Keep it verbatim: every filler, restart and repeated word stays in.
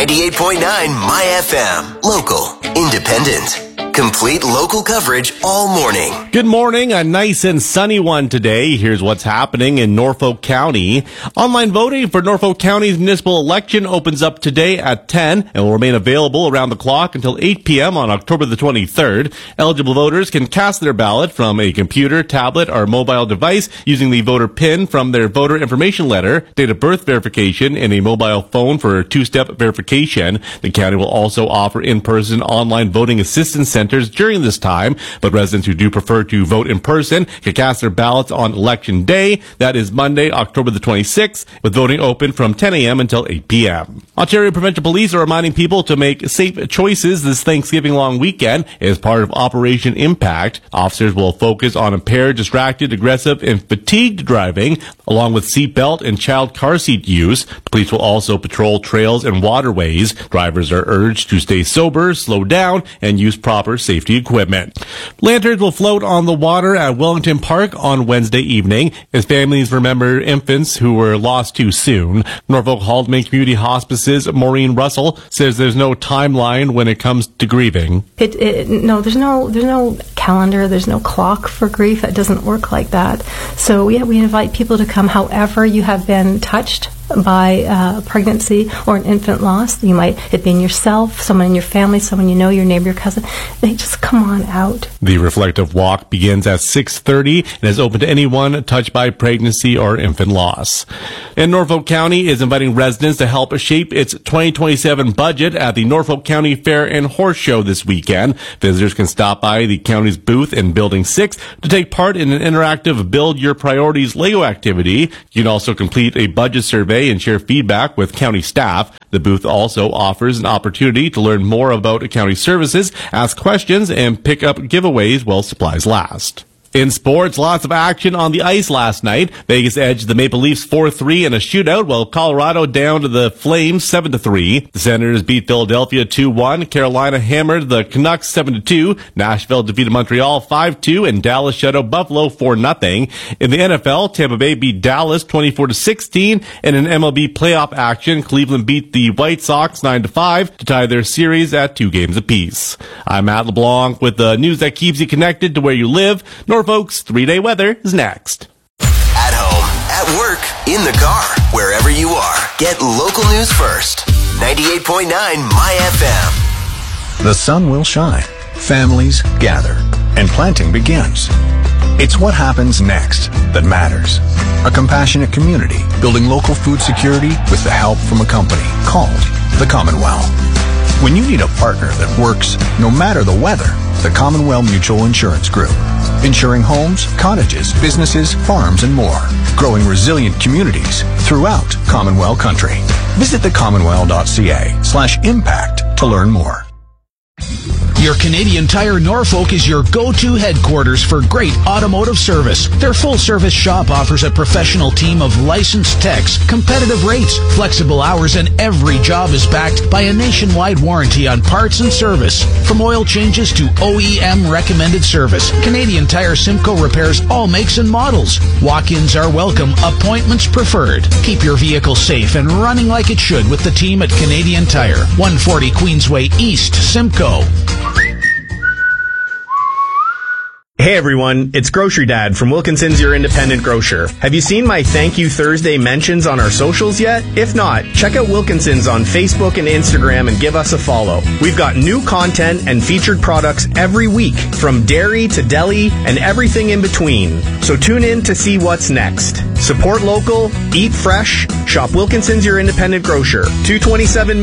ninety-eight point nine My F M. Local, independent. Complete local coverage all morning. Good morning. A nice and sunny one today. Here's what's happening in Norfolk County. Online voting for Norfolk County's municipal election opens up today at ten and will remain available around the clock until eight p.m. on October the twenty-third. Eligible voters can cast their ballot from a computer, tablet, or mobile device using the voter PIN from their voter information letter, date of birth verification, and a mobile phone for two-step verification. The county will also offer in-person online voting assistance centers during this time, but residents who do prefer to vote in person can cast their ballots on Election Day. That is Monday, October the twenty-sixth, with voting open from ten a.m. until eight p.m. Ontario Provincial Police are reminding people to make safe choices this Thanksgiving long weekend as part of Operation Impact. Officers will focus on impaired, distracted, aggressive, and fatigued driving, along with seatbelt and child car seat use. Police will also patrol trails and waterways. Drivers are urged to stay sober, slow down, and use proper safety equipment. Lanterns will float on the water at Wellington Park on Wednesday evening as families remember infants who were lost too soon. Norfolk Haldeman Community Hospice's Maureen Russell says there's no timeline when it comes to grieving. It, it, no, there's no there's no calendar, there's no clock for grief. It doesn't work like that. So yeah, we invite people to come however you have been touched by uh, pregnancy or an infant loss. You might it been yourself, someone in your family, someone you know, your neighbor, your cousin. They just come on out. The reflective walk begins at six thirty and is open to anyone touched by pregnancy or infant loss. And Norfolk County is inviting residents to help shape its twenty twenty-seven budget at the Norfolk County Fair and Horse Show this weekend. Visitors can stop by the county's booth in Building six to take part in an interactive Build Your Priorities Lego activity. You can also complete a budget survey and share feedback with county staff. The booth also offers an opportunity to learn more about county services, ask questions, and pick up giveaways while supplies last. In sports, lots of action on the ice last night. Vegas edged the Maple Leafs four three in a shootout, while Colorado down to the Flames seven to three. The Senators beat Philadelphia two one. Carolina hammered the Canucks seven to two. Nashville defeated Montreal five two, and Dallas shut out Buffalo four nothing. In the N F L, Tampa Bay beat Dallas twenty-four to sixteen, and in M L B playoff action, Cleveland beat the White Sox nine to five to tie their series at two games apiece. I'm Matt LeBlanc with the news that keeps you connected to where you live. Norfolk's three-day weather is next. At home, at work, in the car, wherever you are, get local news first. ninety-eight point nine My F M. The sun will shine, families gather, and planting begins. It's what happens next that matters. A compassionate community building local food security with the help from a company called the Commonwealth. When you need a partner that works no matter the weather, the Commonwealth Mutual Insurance Group. Insuring homes, cottages, businesses, farms, and more. Growing resilient communities throughout Commonwealth country. Visit the commonwealth dot c a slash impact to learn more. Your Canadian Tire Norfolk is your go-to headquarters for great automotive service. Their full-service shop offers a professional team of licensed techs, competitive rates, flexible hours, and every job is backed by a nationwide warranty on parts and service. From oil changes to O E M recommended service, Canadian Tire Simcoe repairs all makes and models. Walk-ins are welcome, appointments preferred. Keep your vehicle safe and running like it should with the team at Canadian Tire, one forty Queensway East, Simcoe. Hey everyone, it's Grocery Dad from Wilkinson's Your Independent Grocer. Have you seen my Thank You Thursday mentions on our socials yet? If not, check out Wilkinson's on Facebook and Instagram and give us a follow. We've got new content and featured products every week, from dairy to deli and everything in between. So tune in to see what's next. Support local, eat fresh, shop Wilkinson's Your Independent Grocer, two twenty-seven